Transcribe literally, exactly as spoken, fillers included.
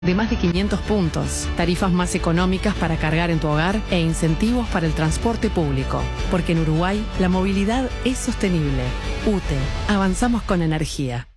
de más de quinientos puntos, tarifas más económicas para cargar en tu hogar e incentivos para el transporte público. Porque en Uruguay la movilidad es sostenible. U T E, avanzamos con energía.